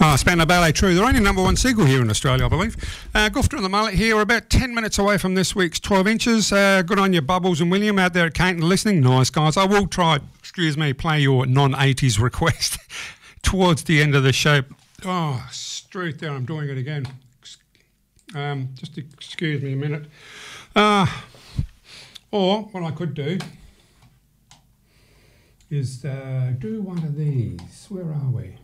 Spandau Ballet True. They're only #1 single here in Australia, I believe. Goofter and the Mullet here. We're about 10 minutes away from this week's 12 inches. Good on you, Bubbles and William out there at Cainton listening. Nice guys. I will try, play your non-80s request towards the end of the show. Oh, straight there, I'm doing it again. Just excuse me a minute. Or what I could do is do one of these. Where are we?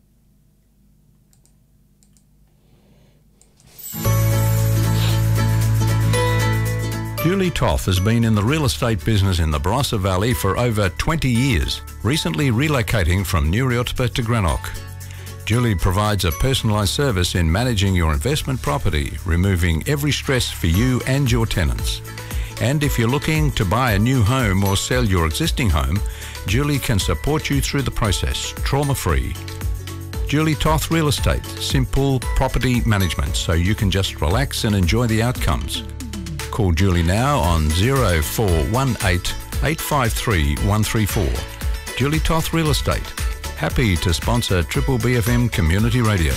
Julie Toth has been in the real estate business in the Barossa Valley for over 20 years, recently relocating from New Riotpa to Greenock. Julie provides a personalised service in managing your investment property, removing every stress for you and your tenants. And if you're looking to buy a new home or sell your existing home, Julie can support you through the process, trauma-free. Julie Toth Real Estate, simple property management so you can just relax and enjoy the outcomes. Call Julie now on 0418 853 134. Julie Toth Real Estate. Happy to sponsor Triple BFM Community Radio.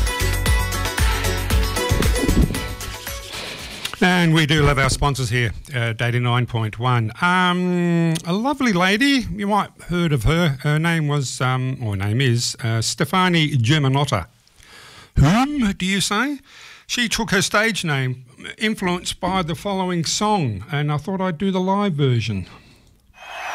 And we do love our sponsors here at 89.1. A lovely lady, you might have heard of her. Her name was, or name is, Stefani Germanotta. Whom, do you say? She took her stage name, influenced by the following song, and I thought I'd do the live version.